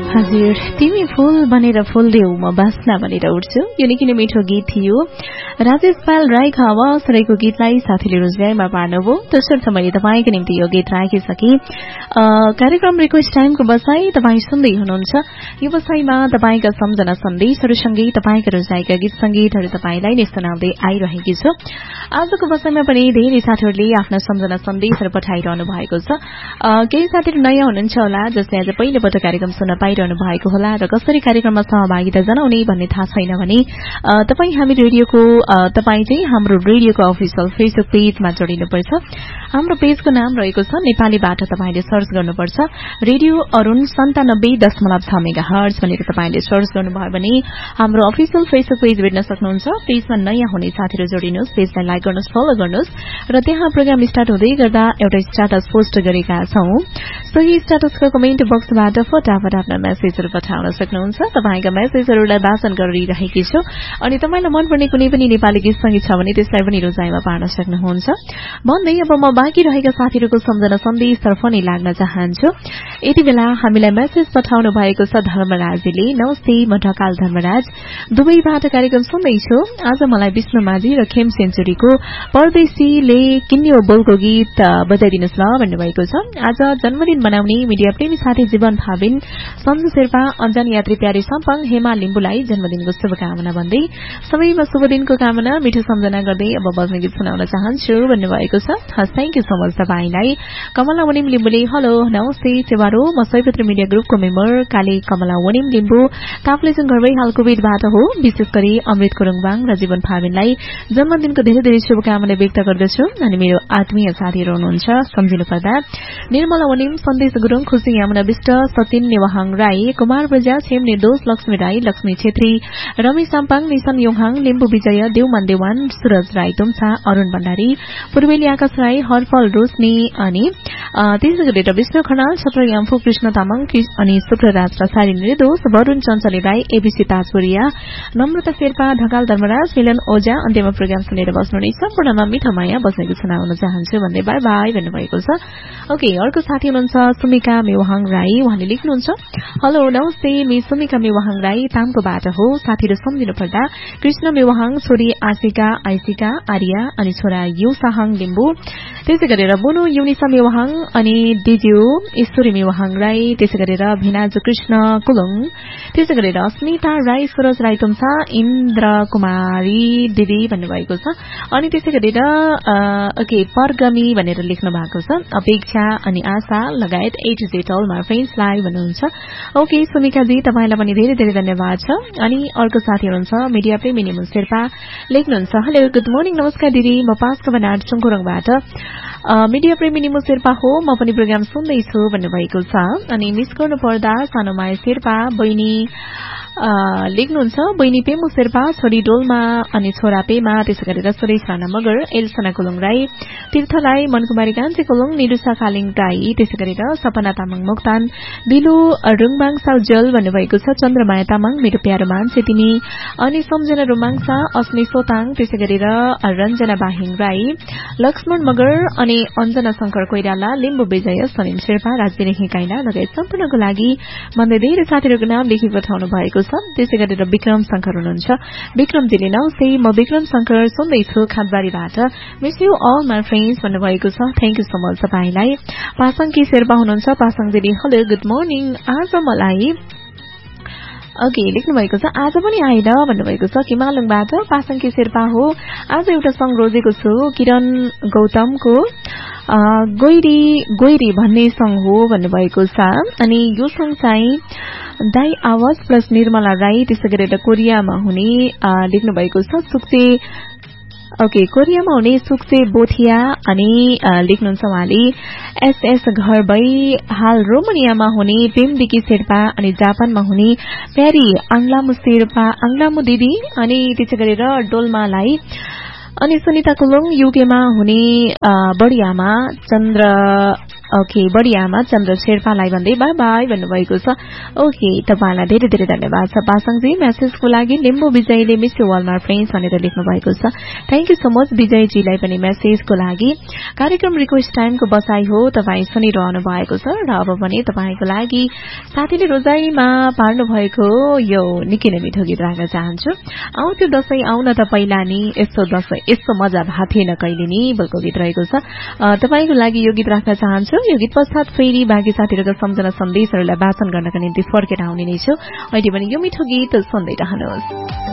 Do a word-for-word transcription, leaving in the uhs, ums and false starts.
हजुर तिमी फूल बनेर फुल्देऊ म बास्ना बनेर उठ्छु यो निकै नै मिठो गीत थियो। राजेश पाल राईका आवाज रहेको गीतलाई साथीले रोजगारमा पार्नुभयो। त्यसर्थ मैले तपाईँको निम्ति यो गीत राखिसके। कार्यक्रम रिक्वेस्ट टाइमको बसाई तपाईँ सुन्दै हुनुहुन्छ। यो बसाईमा तपाईँका सम्झना सन्देशहरूसँगै तपाईँका रोजाइका गीत सङ्गीतहरू तपाईँलाई नै सुनाउँदै आइरहेकी छु। आजको बसाईमा पनि धेरै साथीहरूले आफ्ना सम्झना सन्देशहरू पठाइरहनु भएको छ। केही साथीहरू नयाँ हुनुहुन्छ होला जसले आज पहिलोपटक कार्यक्रम सुन्न पाइरहनु भएको होला र कसरी कार्यक्रममा सहभागिता जनाउने भन्ने थाहा छैन भने तपाईँ हामी रेडियोको तपाईँ चाहिँ हाम्रो रेडियोको अफिसियल फेसबुक पेजमा जोडिनुपर्छ। हाम्रो पेजको नाम रहेको छ नेपालीबाट तपाईँले सर्च गर्नुपर्छ रेडियो अरुण सन्तानब्बे दशमलव छ मेगा हर्ज भनेर तपाईँले सर्च गर्नुभयो भने हाम्रो अफिसियल फेसबुक पेज भेट्न सक्नुहुन्छ। पेजमा नयाँ हुने साथीहरू जोडिनुहोस्, पेजलाई लाइक गर्नुहोस्, फलो गर्नुहोस् र त्यहाँ प्रोग्राम स्टार्ट हुँदै गर्दा एउटा स्ट्याटस पोस्ट गरेका छौं। सोही स्ट्याटसको कमेन्ट बक्सबाट फटाफट आफ्ना मेसेजहरू पठाउन सक्नुहुन्छ। तपाईँका मेसेजहरूलाई वाचन गरिरहेकी छु अनि तपाईँलाई मनपर्ने कुनै पनि नेपाली गीत सङ्गीत छ भने त्यसलाई पनि रोजाइमा पार्न सक्नुहुन्छ भन्दै अब म बाँकी रहेका साथीहरूको सम्झना सन्देशतर्फ नै लाग्न चाहन्छु। यति बेला हामीलाई मेसेज पठाउनु भएको छ धर्मराजीले। नमस्ते म ढकाल धर्मराज दुबईबाट कार्यक्रम सुन्दैछु। आज मलाई विष्णु माझी र खेम सेन्चुरीको परदेशीले किन्यो बोलको गीत बजाइदिनुहोस् ल भन्नुभएको छ। आज जन्मदिन मनाउने मिडिया प्रेमी साथी जीवन भाविन, सन्जु शेर्पा, अञ्जन यात्री प्यारे सम्पङ, हेमा लिम्बुलाई जन्मदिनको शुभकामना भन्दै सबैमा शुभ दिनको कामना मिठो सम्झना गर्दै अब बज्ने गीत सुनाउन चाहन्छु भन्नुभएको छ। हस्, थ्याङ्क यू सो मच तपाईँलाई। कमला वनिम लिम्बुले हेलो नमस्ते सेवारो म सयपत्र मिडिया ग्रुपको मेम्बर काले कमला वनिम लिम्बु ताप्लेजुङ घरबै हाल कोभिडबाट हो। विशेष गरी अमृत कुरुङबाङ र जीवन भाविनलाई जन्मदिनको धेरै धेरै शुभकामना व्यक्त गर्दछु। अनि मेरो आत्मीय साथीहरू हुनुहुन्छ सम्झिनु पर्दा निर्मला वनिम, सन्देश गुरुङ, खुशी यामुना विष्ट, सतिन नेवाहाङ राई, कुमार प्रजा, छेम निर्दोष, लक्ष्मी राई, लक्ष्मी छेत्री, रमेश साम्पाङ, निशन योहाङ, लिम्बु विजय, देवमान देवान, सुरज राई तुम्छा, अरूण भण्डारी, पूर्वेली आकाश राई, हरफल रोशनी अनि त्यसै गरेर विष्णु खनाल, छत्र याम्फू, कृष्ण तामाङ अनि शुक्रराज रसारी निर्दोष, वरूण चञ्चली राई, एबीसी ताजपुरिया, नम्रता शेर्पा, ढकाल धर्मराज, मिलन ओझा अन्त्यमा प्रोग्राम सुनेर बस्नुहुने सम्पूर्णमा मिठो माया बस्नेको सुनाउन चाहन्छु भन्दै बाई बाई भन्नुभएको छ। ओके, अर्को साथी हुनुहुन्छ सुमिका मेवाहाङ राई। उहाँले लेख्नुहुन्छ हेलो नमस्ते मी सुमिका मेवाहाङ राई तामकोबाट हो। साथीहरू सम्झिनु पर्दा कृष्ण मेवाहाङ, छोरी आशिका, आइसिका, आर्या अनि छोरा युसाहाङ लिम्बु, त्यसै गरेर बुनु युनिसा मेवाहाङ अनि दिज्यू ईश्वरी मेवाहाङ राई, त्यसै गरेर भिनाजु कृष्ण कुलुङ, त्यसै गरेर अस्मिता राई, सुरज राई तुम्सा, इन्द्र कुमारी दिदी भन्नुभएको छ। अनि त्यसै गरेर ओके परगमी भनेर लेख्नु भएको छ। अपेक्षा अनि आशा लगायत ए टु जेड अल माई फ्रेन्ड्सलाई भन्नुहुन्छ। ओके सुमिकाजी, तपाईँलाई पनि धेरै धेरै धन्यवाद छ। अनि अर्को साथी हुनुहुन्छ मिडिया प्रेमी निमुन शेर्पा, लेख्नुहुन्छ हेलो गुड मर्निङ नमस्कार दिदी, म पाँचको बनाट चुङकुरङबाट मिडिया प्रेमी निमुन शेर्पा हो, म पनि प्रोग्राम सुन्दैछु भन्नुभएको छ। अनि मिस गर्नु पर्दा सानोमाया शेर्पा बहिनी लेख्नुहुन्छ बहिनी पेमु शेर्पा, छोरी डोलमा अनि छोरा पेमा, त्यसै गरेर सुरेश राणा मगर, एल्सना कुलुङ राई, तीर्थलाई, मनकुमारी कान्छे कुलुङ, निरुसा खालिङ राई, त्यसै गरेर सपना तामाङ मोक्तान, दिलु रुङबाङ साउजल भन्नुभएको छ। चन्द्रमाया तामाङ, मेरो प्यारो मान्छे तिमी अनि सम्झना रुमाङसा, अस्मी सोताङ, त्यसै गरेर रञ्जना बाहिङ राई, लक्ष्मण मगर अनि अञ्जना शंकर कोइराला, लिम्बु विजय, सनिम शेर्पा, राजबिरेखी काइला लगायत सम्पूर्णको लागि भन्दै धेरै साथीहरूको नाम लेखी पठाउनु भएको छ। त्यसै गरेर विक्रम शंकर हुनुहुन्छ। विक्रमजीले नमस्ते, म विक्रम शंकर सुन्दैछु खातबारीबाट, miss you all my friends भन्नुभएको छ। थ्याङ्क यू सो मच तपाईँलाई। पासाङकी शेर्पा हुनुहुन्छ। पासाङजीले हेलो गुड मर्निङ, आज मलाई ओके लेख्नु भएको छ आज पनि आएन भन्नुभएको छ। किमालुङबाट पासाङकी शेर्पा हो। आज एउटा सङ रोजेको छु किरण गौतमको गोइरी गोइरी भन्ने सङ हो भन्नुभएको छ। अनि यो सङ चाहिँ दाई आवाज प्लस निर्मला राई, त्यसै गरेर कोरियामा हुने लेख्नु भएको छ सुक्से ओके कोरियामा हुने सुक्से बोथिया अनि लेख्नुहुन्छ उहाँले एसएस घर भई हाल रोमानियामा हुने पेमदिकी शेर्पा अनि जापानमा हुने प्यारी आङलामु शेर्पा आङलामु दिदी अनि त्यसै गरेर डोल्मालाई अनि सुनिता कुलुङ युकेमा हुने बढियामा चन्द्र ओके बढी आमा चन्द्र शेर्पालाई भन्दै बाई बाई भन्नुभएको छ। ओके तपाईलाई धेरै धेरै धन्यवाद छ पासाङजी। मेसेजको लागि Limbu विजयले miss you all my friends भनेर लेख्नु भएको छ। थ्याङ्क यू सो मच विजयजीलाई पनि मेसेजको लागि। कार्यक्रम रिक्वेस्ट टाइमको बसाई हो, तपाईँ सुनिरहनु भएको छ र अब भने तपाईँको लागि साथीले रोजाइमा पार्नु भएको यो निकै नै मिठो गीत राख्न चाहन्छु। आउ त्यो दशैं आउन त पहिला नि यस्तो दशैं यस्तो मजा भएको थिएन कहिले नि बल्को गीत रहेको छ। तपाईँको लागि यो गीत राख्न चाहन्छु। यो गीत पश्चात फेरि बाँकी साथीहरूको सम्झना सन्देशहरूलाई वाचन गर्नका निम्ति फर्केर आउने नै छु। अहिले पनि यो मिठो गीत सुन्दै रहनुहोस्।